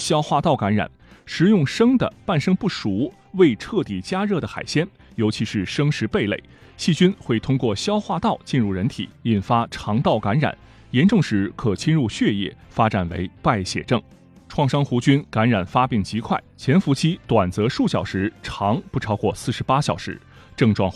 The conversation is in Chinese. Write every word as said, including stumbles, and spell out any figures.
消化道感染。食用生的、半生不熟、未彻底加热的海鲜，尤其是生食贝类，细菌会通过消化道进入人体，引发肠道感染，严重时可侵入血液，发展为败血症。创伤弧菌感染发病极快，潜伏期短则数小时，长不超过四十八小时，症状